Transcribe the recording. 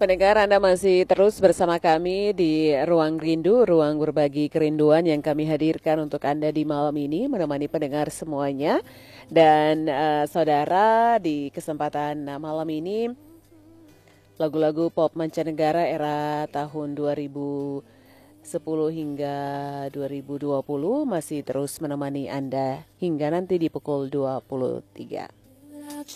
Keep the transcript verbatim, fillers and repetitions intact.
Pendengar, Anda masih terus bersama kami di Ruang Rindu, ruang berbagi kerinduan yang kami hadirkan untuk Anda di malam ini, menemani pendengar semuanya. Dan eh, saudara, di kesempatan eh, malam ini, lagu-lagu pop mancanegara era tahun dua ribu sepuluh hingga dua ribu dua puluh masih terus menemani Anda hingga nanti di pukul dua puluh tiga.